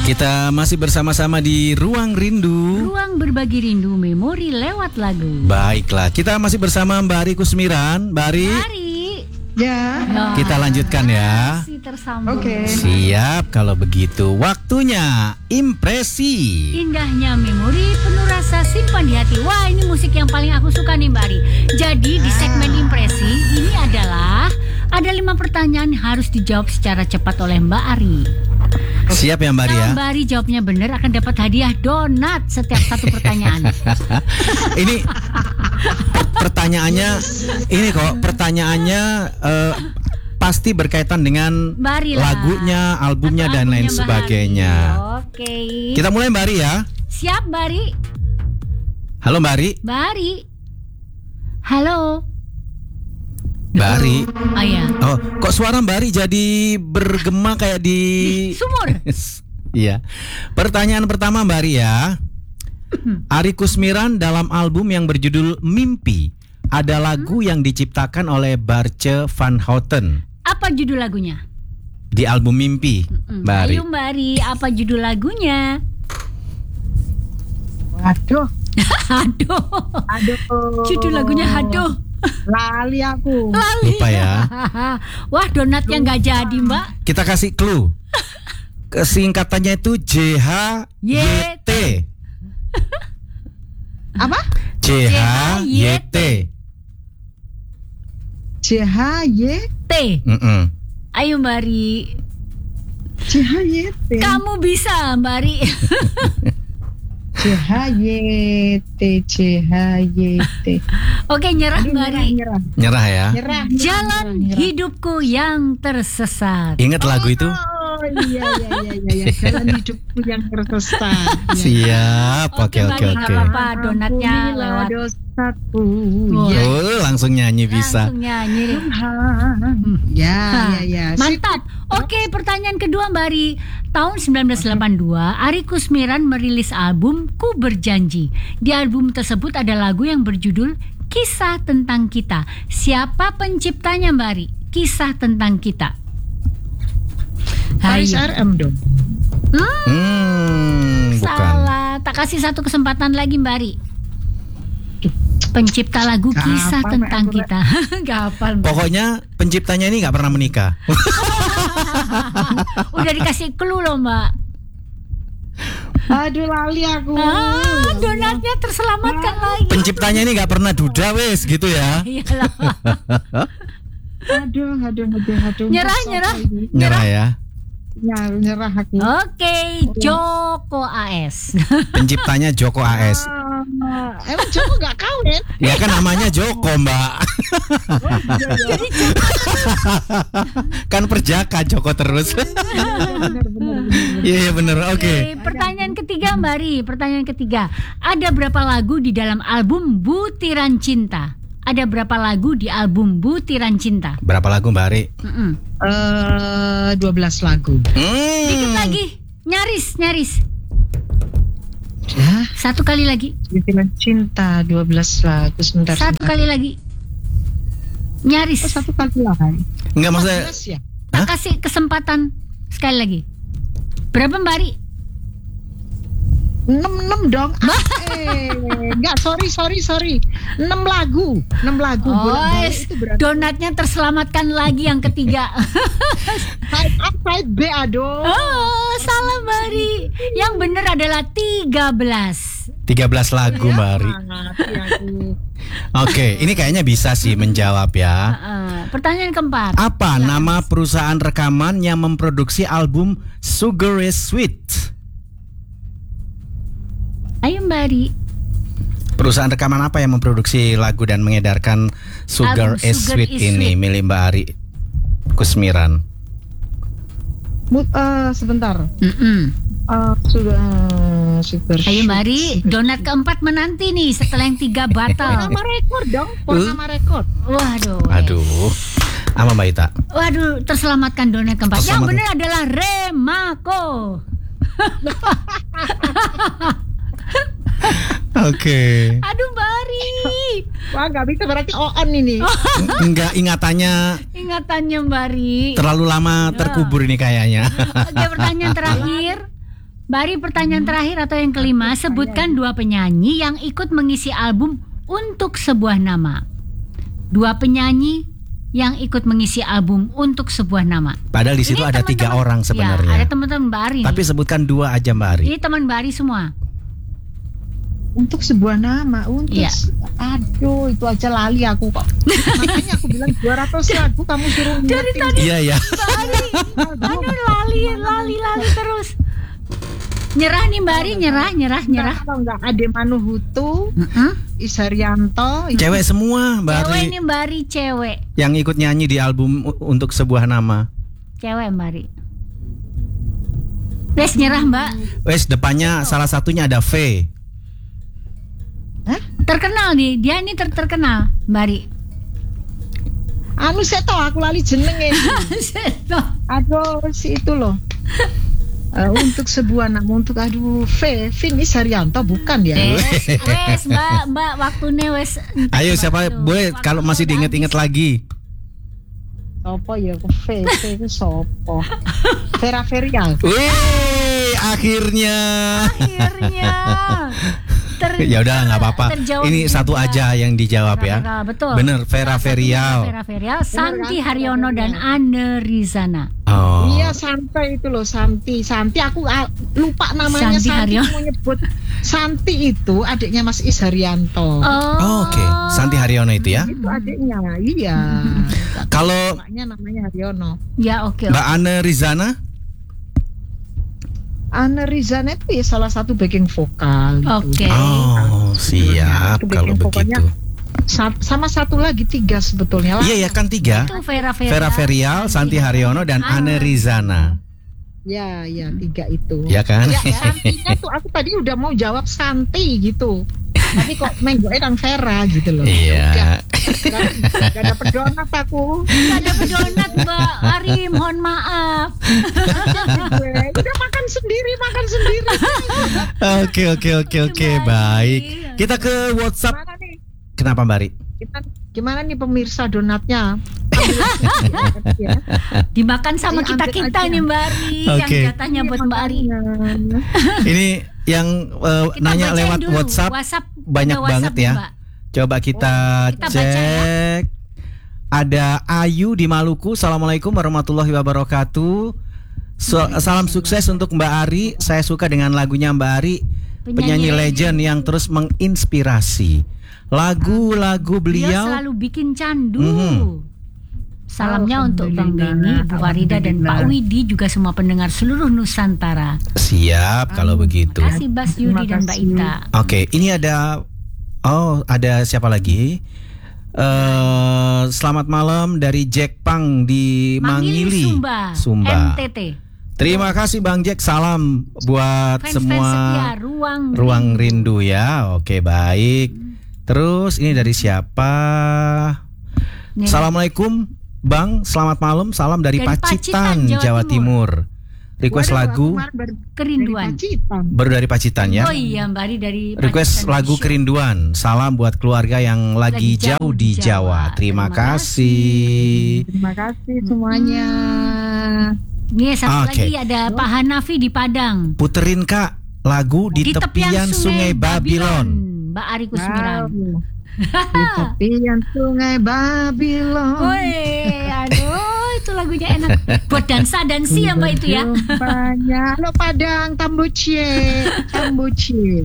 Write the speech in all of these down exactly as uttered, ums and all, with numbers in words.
Kita masih bersama-sama di Ruang Rindu. Ruang berbagi rindu memori lewat lagu. Baiklah, kita masih bersama Mbak Ari Kusmiran. Mbak Ari. Ari. Ya. Nah, kita lanjutkan ya. Masih tersambung. Oke. Okay. Siap, kalau begitu waktunya impresi. Indahnya memori penuh rasa simpan di hati. Wah, ini musik yang paling aku suka nih Mbak Ari. Jadi di segmen impresi ini adalah ada lima pertanyaan harus dijawab secara cepat oleh Mbak Ari. Siap ya Mbak Ari ya? Kalau Mbak Ari jawabnya benar akan dapat hadiah donat setiap satu pertanyaan. Ini pertanyaannya, ini kok pertanyaannya uh, pasti berkaitan dengan lagunya, albumnya dan lain sebagainya. Oke. Kita mulai Mbak Ari ya. Siap Mbak Ari. Halo Mbak Ari. Mbak Ari. Halo. Mbak Ari. Oh ya. Oh, kok suara Mbak Ari jadi bergema kayak di, di sumur. Iya. Pertanyaan pertama Mbak Ari ya. Ari Kusmiran dalam album yang berjudul Mimpi ada lagu yang diciptakan oleh Barce van Houten. Apa judul lagunya? Di album Mimpi, Mbak Ari. Ayo Mbak Ari, apa judul lagunya? Aduh. Aduh. Aduh. Judul lagunya aduh. Lali aku. Lali. Lupa ya. Wah, donatnya nggak jadi Mbak. Kita kasih clue. Kesingkatannya itu J H Y T. Apa? J H Y T. J H Y T. Mm-mm. Ayo Mbak Ari. J H Y T. Kamu bisa Mbak Ari. J H Y T J H Y T. Oke, nyerah Mbak Ari. Nyerah. Nyerah ya. Nyerah. Jalan nyerah. hidupku yang tersesat. Ingat lagu itu? Oh iya iya iya iya. Jalan hidupku yang tersesat. Siap. Oke oke Mbak Ari, oke. nggak apa-apa, donatnya lewat. Dosaku. Oh, Ya. Oh, langsung nyanyi bisa. Langsung nyanyi. Ya ya ya. Mantap. Oke, pertanyaan kedua Mbak Ari. Tahun sembilan belas delapan puluh dua, Ari Kusmiran merilis album Ku Berjanji. Di album tersebut ada lagu yang berjudul Kisah Tentang Kita. Siapa penciptanya Mbak Ari? Kisah Tentang Kita. Haris Ayo. R M dong. Hmm, Hmm, bukan. salah. Tak kasih satu kesempatan lagi Mbak Ari. Pencipta lagu Gak Kisah hafal, Tentang Mbak. Kita. Gak hafal Mbak. Pokoknya penciptanya ini nggak pernah menikah. Udah dikasih clue loh Mbak. Aduh lali aku. Ah, donatnya terselamatkan lagi. Penciptanya ini nggak pernah duda wes gitu ya. Iyalah. Aduh aduh aduh aduh. Nyerah, nyerah. Nyerah ya. Ya, nyerah aku. Oke, Joko A S. Penciptanya Joko A S. Ah, emang Joko gak kawin? Ya kan namanya Joko Mbak. Jadi Kan perjaka Joko terus. Iya iya bener. Oke. Oke, pertanyaan ketiga Mbak Ri, pertanyaan ketiga. Ada berapa lagu di dalam album Butiran Cinta? Ada berapa lagu di album Butiran Cinta? Berapa lagu Mbak Ari? Mm-mm. Eh, dua belas lagu. Hmm. Dikit lagi, nyaris, nyaris. Ya, Satu kali lagi, Butiran Cinta dua belas lagu sebentar. satu sebentar. kali lagi. Nyaris. Oh, satu kali lagi. Enggak maksudnya. empat belas ya? Tak Hah? kasih kesempatan sekali lagi. Berapa Mbak Ri? enam enam dong. Ah, eh, enggak, sorry sorry sorry. enam lagu. enam lagu. Oh, Bolak-balik es- itu berarti donatnya terselamatkan lagi yang ketiga. side A side B aduh. Oh, salah Mbak Ri. Yang benar adalah tiga belas. tiga belas lagu Mbak Ari. Mati aku. Oke, ini kayaknya bisa sih menjawab ya. Uh, pertanyaan keempat. Apa nama perusahaan rekaman yang memproduksi album Sugar is Sweet? Ayo Mbak Ri. Perusahaan rekaman apa yang memproduksi lagu dan mengedarkan Sugar Album is Sugar Sweet is ini Sweet. milik Mbak Ari Kusmiran? Mut, eh, sebentar. Mm-mm. Eh, sudah super. Ayo Mbak Ri, donat keempat menanti nih setelah yang tiga batal. Nama rekor dong, pon nama rekor. Waduh. Aduh, apa Mbak Ita? Waduh, terselamatkan donat keempat. Yang Terselamatkan. benar adalah Remako. Oke. Aduh Mbak Ri. Wah, nggak bisa berarti on ini. Enggak, ingatannya Ingatannya Mbak Ri. terlalu lama terkubur ini kayaknya. Oke, pertanyaan terakhir. Bari, pertanyaan terakhir atau yang kelima, sebutkan dua penyanyi yang ikut mengisi album Untuk Sebuah Nama. Dua penyanyi yang ikut mengisi album Untuk Sebuah Nama. Padahal di situ Ini ada teman-teman- tiga orang Ya, sebenarnya. ada teman-teman Mbak Ari. Tapi sebutkan dua aja Mbak Ari. Ini teman Mbak Ari semua. Untuk sebuah nama, untuk Iya. se- aduh itu aja lali aku kok. Makanya aku bilang dua ratus lagu kamu suruh Dari ngingetin. tadi Iya ya. Mbak Ari, aduh lali, lali, lali terus. Nyerah nih Mbak Ari, nyerah, nyerah, nyerah. Kalau enggak Ade Manuhutu, Mm-mm. Isharyanto, Cewek semua Mbak Cewek Ari nih Mbak Ari, cewek. yang ikut nyanyi di album U- Untuk Sebuah Nama. Cewek Mbak Ari. Wes nyerah Mbak. Wes depannya salah satunya ada V. Terkenal nih, dia ini ter terkenal Mbak Ari. anu seto aku lali jenenge. Aduh si itu loh. Eh, untuk sebuah nama, untuk aduh V, Vin Isharyanto bukan ya? Wes, wes Mbak, Mbak waktunya wes. Ayo siapa Waduh, boleh waktu kalau masih udah diinget-inget habis. lagi. Sopo ya, V, V itu sopo? Vera Verial. Wih, akhirnya. Akhirnya. Ter- Ya udah nggak apa-apa. terjawab Ini juga. satu aja yang dijawab Vera ya. Verial, betul. Bener, Vera Verial. Vera Verial, Santi kan? Haryono dan Anne Rizana. Oh. Iya Santi itu loh, Santi. Santi aku ah, lupa namanya. Santi Santi, Haryono. mau nyebut Santi itu adiknya Mas Isharyanto. Oh, Oke, Santi Haryono itu ya. Itu adiknya, iya. Kalau Namanya namanya Haryono. Ya oke. Mbak Anne Rizana, Anne Rizana itu ya salah satu backing vokal. Oke. gitu. oh siap Itu kalau backing vokalnya begitu. Sa- sama satu lagi tiga sebetulnya lah. Iya ya kan tiga. Itu Vera Verial, Vera Verial, Santi Haryono dan Anne Rizana. Ya, ya tiga itu. Ya kan? Ya, Santinya tuh aku tadi udah mau jawab Santi gitu. Tapi kok menggoknya dan Vera gitu loh. Iya. Gak, gak ada pedonat aku. Gak ada pedonat Mbak Ari, mohon maaf. Gue udah makan sendiri, makan sendiri. Oke oke oke oke Baik. baik. Kita ke WhatsApp. Gimana nih? Kenapa Mbak Ri? Kita, gimana nih pemirsa donatnya? Ya. Dimakan sama Ayo, kita-kita ambil aja. nih Mbak Ari, Oke. yang jatahnya buat Mbak Ari. Ini yang uh, Kita nanya bacain lewat dulu. WhatsApp WhatsApp banyak ada WhatsApp banget nih, ya. Mbak. Coba kita, kita baca ya. cek. Ada Ayu di Maluku. Assalamualaikum warahmatullahi wabarakatuh. So- salam sukses untuk Mbak Ari. Saya suka dengan lagunya Mbak Ari, penyanyi, Penyanyi legend yang terus menginspirasi. Lagu-lagu Beliau beliau. selalu bikin candu. Mhm. Salamnya untuk Bang Benny, Bu Farida dan Pak Widi, juga semua pendengar seluruh Nusantara. Siap kalau begitu. Terima kasih Bas Yudi dan Mbak kasih. Ita. Oke, ini ada oh ada siapa lagi? Eh, selamat malam dari Jack Pang di Mangili, Sumba, Sumba. N T T. Terima kasih Bang Jack, salam buat Fans-fans semua setia, ruang, ruang rindu ya. Oke baik. Terus ini dari siapa? Nih. Assalamualaikum Bang, selamat malam. Salam dari, Dari Pacitan, Pacitan, Jawa Jawa Timur. Request Waduh, lagu aku kemarin baru Kerinduan. dari Pacitan. baru dari Pacitan ya. Oh iya Mbak Ari dari Request Pacitan lagu Show. Kerinduan. Salam buat keluarga yang lagi, Lagi jauh jauh di di Jawa. Jawa. Terima, Terima kasih. Terima kasih semuanya. Nih satu Oke. lagi ada Pak Hanafi di Padang. Puterin Kak lagu di, tepian, Sungai Babylon. Mbak Ari Kusmiran. Wow. Di tepian Sungai Babylon. Woi, aduh itu lagunya enak. Buat dansa dansi ya Mbak itu ya. Banyak lo Padang Tambucie, Tambucie.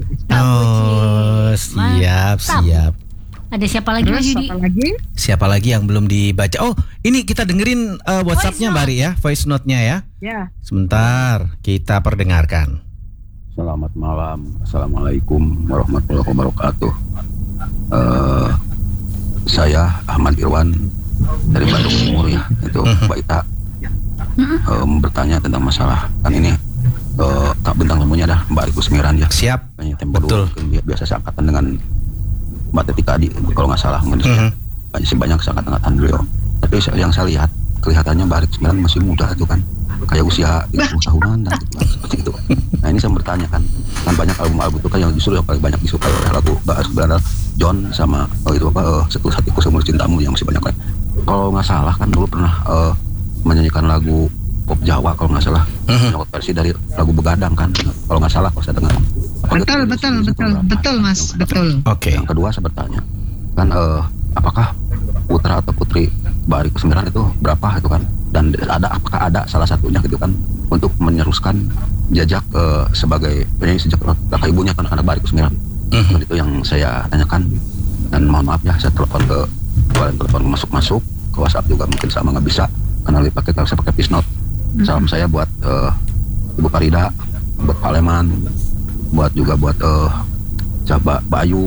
Oh, siap, Mantap. siap. Ada siapa lagi Mas Terus Yudi? apa lagi? Siapa lagi yang belum dibaca? Oh, ini kita dengerin uh, WhatsApp-nya Voice Mbak Ri ya, voice note-nya ya. Ya. Sebentar, kita perdengarkan. Selamat malam, assalamualaikum warahmatullahi wabarakatuh. Eh, saya Ahmad Irwan dari Bandung Timur ya, itu Mbak Ita eh, bertanya tentang masalah kan ini eh, tak bintang tamunya dah Mbak Ari Kusmiran ya. Siap. Kayaknya tempo Betul. dulu, mungkin biasa seangkatan dengan Mbak Teti Kadi kalau nggak salah mungkin Mhm. banyak sih banyak seangkatan beliau. Tapi yang saya lihat kelihatannya Mbak Ari Kusmiran masih muda itu kan, kayak usia tiga puluh tahunan dan gitu kan, seperti itu. Nah ini saya bertanya kan, kan banyak album-album itu kan yang justru yang paling banyak disukai oleh lagu Mbak Ari Kusmiran adalah John sama oh itu apa uh, Setulus Hatiku Seumur Cintamu yang masih banyak lain. Kalau nggak salah kan dulu pernah uh, menyanyikan lagu pop Jawa kalau nggak salah, uh-huh. versi dari lagu Begadang kan, kalau nggak salah kalau saya dengar. Betul betul betul betul Mas, betul. Oke. Okay. Yang kedua saya bertanya, kan uh, apakah putra atau putri Mbak Ari Kusmiran itu berapa itu kan? Dan ada apakah ada salah satunya gitu kan untuk meneruskan jejak uh, sebagai penyanyi sejak kakak ibunya kan anak Mbak Ari Kusmiran. Uh-huh. Itu yang saya tanyakan, dan mohon maaf ya saya telepon ke kemarin telepon masuk-masuk ke WhatsApp juga mungkin sama nggak bisa karena lebih pakai kalau saya pakai Peace Note. Uh-huh. Salam saya buat uh, Ibu Farida, buat Pak Leman, buat juga buat uh, Mbak Bayu.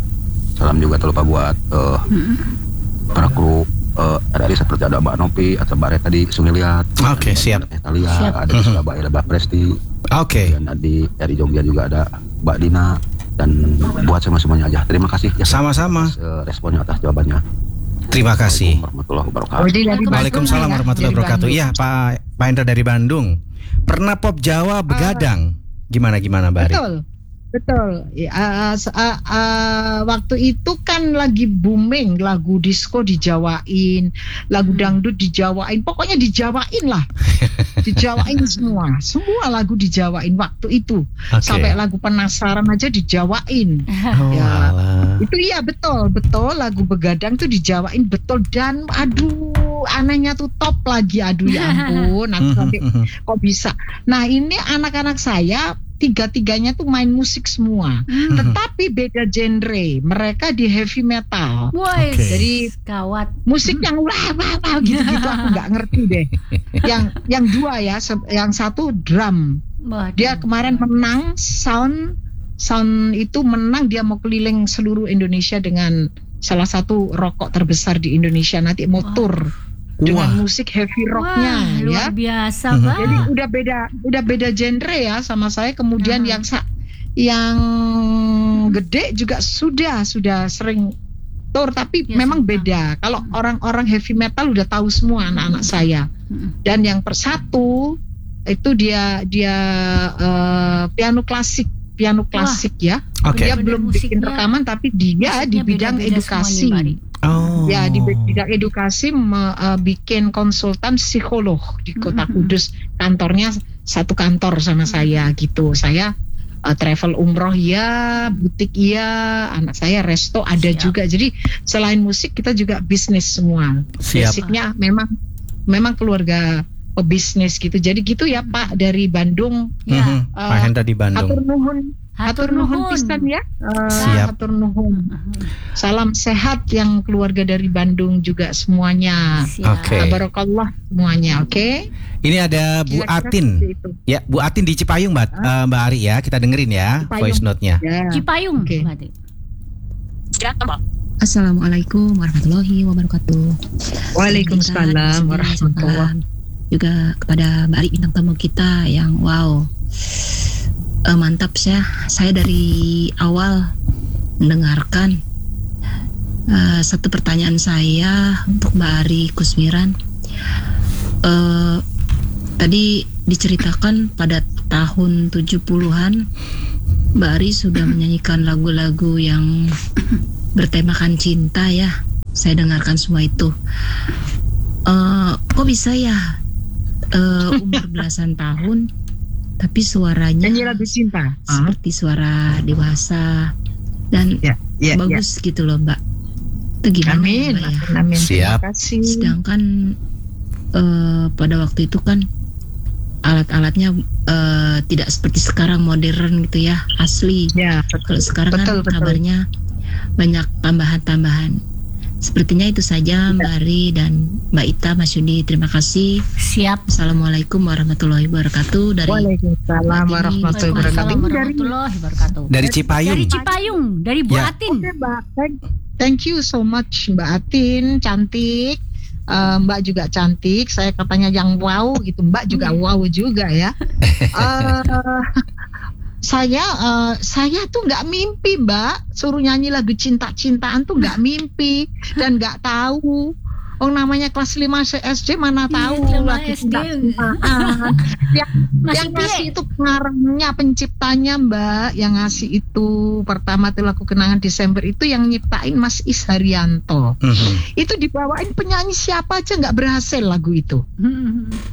Salam juga terlupa buat uh, uh-huh. para kru uh, R R I seperti ada Mbak Nopi atau Mbak Reta di Sungai Liat. Oke, okay, siap. Italia, siap. Ada di Surabaya ada Mbak Presti. Oke. Okay. Dan di dari Jogja juga ada Mbak Dina, dan buat semua-semuanya aja. Terima kasih ya. Sama-sama. Atas, uh, responnya atas jawabannya. Terima kasih. Warahmatullahi wabarakatuh. Waalaikumsalam warahmatullahi wabarakatuh. Iya, Pak Pak Hendra dari Bandung. Pernah pop Jawa Begadang. Gimana gimana, Mbak Ari? Betul. Betul, uh, uh, uh, waktu itu kan lagi booming lagu disco dijawain, lagu dangdut dijawain, pokoknya dijawain lah, dijawain semua, semua lagu dijawain waktu itu, okay. Sampai lagu Penasaran aja dijawain, oh, ya, alah. Itu iya betul, betul lagu Begadang tuh dijawain betul, dan aduh anehnya tuh top lagi, aduh ya ampun, aku sampai kok bisa. Nah ini anak-anak saya tiga-tiganya tuh main musik semua, hmm. tetapi beda genre. Mereka di heavy metal. Woy, okay. Jadi gawat. Musik yang wah wah wah gitu-gitu aku nggak ngerti deh. Yang yang dua ya, yang satu drum. Waduh. Dia kemarin menang sound sound itu menang, dia mau keliling seluruh Indonesia dengan salah satu rokok terbesar di Indonesia, nanti mau tour. Dengan Wah. musik heavy rocknya. Wah, ya luar biasa Pak. Jadi udah beda udah beda genre ya sama saya. Kemudian uh-huh. yang sa- yang gede juga sudah sudah sering tour, tapi ya, memang sama. beda. Kalau uh-huh. orang-orang heavy metal udah tahu semua anak-anak uh-huh. saya. Uh-huh. Dan yang persatu itu dia dia uh, piano klasik piano klasik Wah. ya. Okay. Dia belum bikin rekaman, tapi dia di bidang edukasi. Oh. Ya, di bidang edukasi me, uh, bikin konsultan psikolog di Kota mm-hmm. Kudus. Kantornya satu kantor sama saya gitu. Saya uh, travel umroh ya, butik ya, anak saya resto ada Siap. juga. Jadi selain musik kita juga bisnis semua. Siap. Basicnya memang memang keluarga pebisnis gitu. Jadi gitu ya Pak dari Bandung. Ya. Mm-hmm. Uh, Pak Hendra di Bandung. Atur nuhun. Hatur nuhun pisan ya. Uh, Siap. Hatur nuhun. Salam sehat yang keluarga dari Bandung juga semuanya. Oke. Okay. Barakallah semuanya, oke? Okay? Ini ada Bu Kira-kira Atin. Ya, Bu Atin di Cipayung, Mbak. Uh, Mbak Ari ya, kita dengerin ya Cipayung. voice note-nya. Ya. Cipayung, okay. Mbak Atin. Assalamualaikum warahmatullahi wabarakatuh. Waalaikumsalam warahmatullahi wabarakatuh. Juga kepada Mbak Ari bintang tamu kita yang wow. Uh, mantap ya, saya dari awal mendengarkan. Uh, satu pertanyaan saya untuk Mbak Ari Kusmiran, uh, tadi diceritakan pada tahun tujuh puluhan Mbak Ari sudah menyanyikan lagu-lagu yang bertemakan cinta ya. Saya dengarkan semua itu. Uh, kok bisa ya uh, umur belasan tahun tapi suaranya nyanyi lagu cinta seperti suara dewasa dan ya, ya, bagus ya. gitu loh Mbak. Itu gimana amin, Mbak ya? Amin. Siap. Sedangkan uh, pada waktu itu kan alat-alatnya uh, tidak seperti sekarang modern gitu ya, asli. Ya, kalau sekarang betul, kan betul. kabarnya banyak tambahan-tambahan. Sepertinya itu saja Mbak Ari dan Mbak Ita, Mas Yudi, terima kasih. Siap. Assalamualaikum warahmatullahi wabarakatuh. Dari Waalaikumsalam warahmatullahi wabarakatuh. warahmatullahi wabarakatuh. Dari Cipayung. Dari Cipayung, dari Bu ya. Atin. Oke, Mbak. Thank you so much Mbak Atin, cantik. Uh, Mbak juga cantik. Saya katanya yang wow gitu. Mbak juga hmm. wow juga ya. uh, Saya uh, saya tuh nggak mimpi Mbak, suruh nyanyi lagu cinta-cintaan tuh nggak mimpi dan nggak tahu. Oh namanya kelas lima S D mana tahu iya, lagu cinta-cintaan. yang yang ngasih itu pengarangnya, penciptanya Mbak, yang ngasih itu pertama tuh lagu Kenangan Desember itu yang nyiptain Mas Is Haryanto. Mm-hmm. Itu dibawain penyanyi siapa aja nggak berhasil lagu itu. Mm-hmm.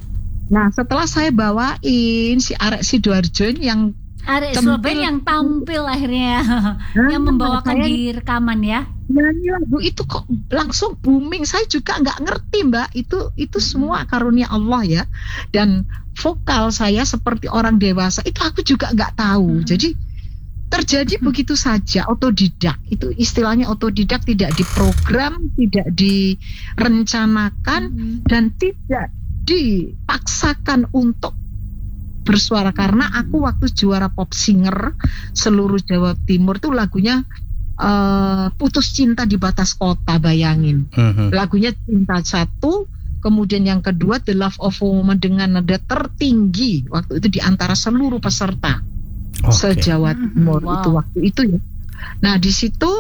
Nah, setelah saya bawain si Arek Sidoarjo ini yang Arek Centil. Surabaya yang tampil akhirnya yang membawakan saya- di rekaman ya. nyanyi lagu itu kok langsung booming. Saya juga nggak ngerti, Mbak. Itu itu semua karunia Allah ya. Dan vokal saya seperti orang dewasa itu aku juga nggak tahu. Hmm. Jadi terjadi begitu saja, otodidak. Itu istilahnya otodidak, tidak diprogram, tidak direncanakan, Hmm. dan tidak dipaksakan untuk bersuara. Karena aku waktu juara pop singer seluruh Jawa Timur tuh lagunya eh, Putus Cinta di Batas Kota, bayangin. Mhm. Lagunya Cinta satu, kemudian yang kedua The Love of a Woman dengan nada tertinggi waktu itu di antara seluruh peserta Oke. se-Jawa Timur. Wow. Itu waktu itu ya. Nah, di situ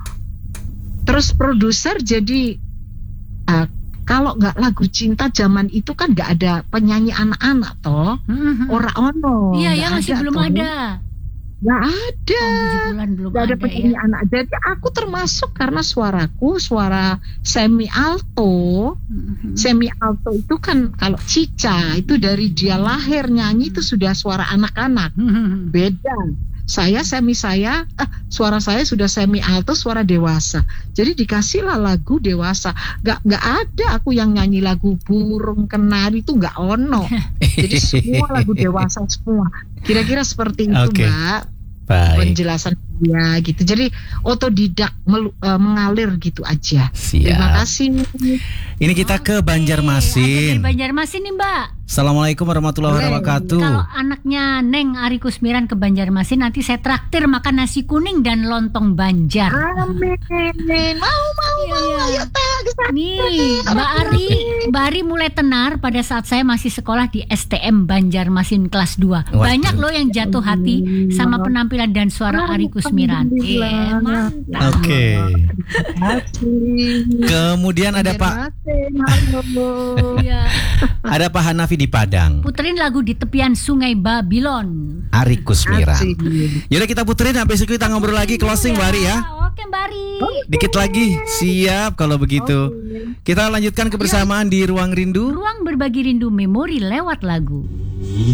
terus produser jadi eh, kalau nggak lagu cinta zaman itu kan nggak ada penyanyi anak-anak toh, Mhm. ora ono. Iya nggak ya, masih belum toh. ada. Nggak ada. Tahun tujuh bulan belum Nggak ada ada penyanyi ya. anak. Jadi aku termasuk karena suaraku suara semi alto. Mhm. Semi alto itu kan kalau Cica itu dari dia lahir nyanyi itu sudah suara anak-anak. Mhm. Beda. Saya semi saya, ah, suara saya sudah semi alto, suara dewasa. Jadi dikasihlah lagu dewasa. Gak nggak ada aku yang nyanyi lagu burung kenari itu nggak ono. Jadi semua lagu dewasa semua. Kira-kira seperti itu, Oke. Mbak. Baik. Penjelasan dia gitu. Jadi otodidak melu- eh, mengalir gitu aja. Terima Siap. kasih. Ini kita ke Oke, ada dari Banjarmasin. Banjarmasin nih, Mbak. Assalamualaikum warahmatullahi Boleh. wabarakatuh. Kalau anaknya Neng Ari Kusmiran ke Banjarmasin, nanti saya traktir makan nasi kuning dan lontong Banjar. Amin. Mau mau Iya, mau. iya. Ayo teh, ke sana. Nih, Mbak Ari, Mbak Ari mulai tenar pada saat saya masih sekolah di S T M Banjarmasin kelas dua. Waduh. Banyak loh yang jatuh hati sama penampilan dan suara Ari Kusmiran. Iya, mantap. Oke. Kasih. Kemudian ada Pak Halo. Iya. ada Pak Hanafi di Padang. Puterin lagu di tepian Sungai Babilon. Ari Kusmiran. Asik. Yaudah kita puterin, habis itu kita ngobrol lagi closing Mbak Ari ya. Oke, Mbak Ari. Dikit lagi. Siap kalau begitu. Kita lanjutkan kebersamaan di Ruang Rindu. Ruang berbagi rindu memori lewat lagu.